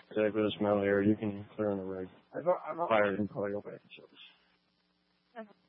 Exactly the smell here. You can clear on the rig. I'm not Fire. can probably go back and show this.